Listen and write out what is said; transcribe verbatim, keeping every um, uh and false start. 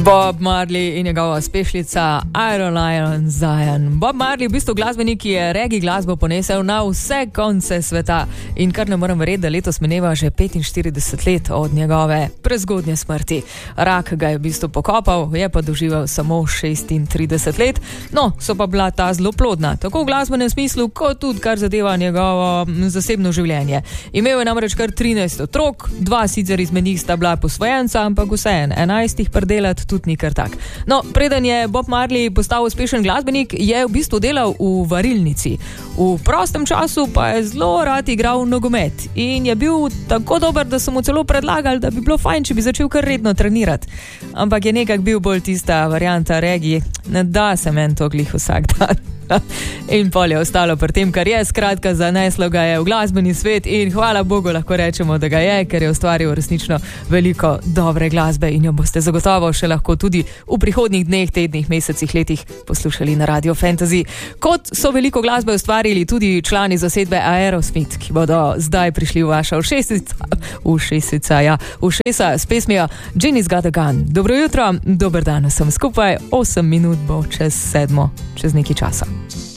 Bob Marley in njegova uspešnica Iron Lion Zion. Bob Marley, v bistvu glasbenik, ki je reggae glasbo ponesel na vse konce sveta in kar ne morem verjeti, da letos mineva že petinštirideset let od njegove prezgodnje smrti. Rak ga je v bistvu pokopal, je pa doživel samo šestintrideset let, no, so pa bila ta zelo plodna, tako v glasbenem smislu, kot tudi kar zadeva njegovo zasebno življenje. Imel je namreč kar trinajst otrok, dva sicer izmed njih sta bila posvojenca, ampak vseeno, enajstih predelati tudi ni kar tak. No, preden je Bob Marley postal uspešen glasbenik, je v bistvu delal v varilnici. V prostem času pa je zelo rad igral nogomet in je bil tako dober, da so mu celo predlagali, da bi bilo fajn, če bi začel kar redno trenirati. Ampak je nekak bil bolj tista varianta reggae, ne da se meni to glih vsak dan. In pol je ostalo pri tem, kar je, skratka zaneslo ga je v glasbeni svet in hvala Bogu lahko rečemo, da ga je, ker je ustvaril resnično veliko dobre glasbe in jo boste zagotovo še lahko tudi v prihodnjih dneh, tednih, mesecih, letih poslušali na Radio Fantasy. Kot so veliko glasbe ustvarili tudi člani zasedbe Aerosmith, ki bodo zdaj prišli v vaša ušesica, ušesica, ja, ušesa s pesmijo Ginny's Got a Gun. Dobro jutro, dober dan, sem skupaj, osem minut bo čez sedmo, čez nekaj časa.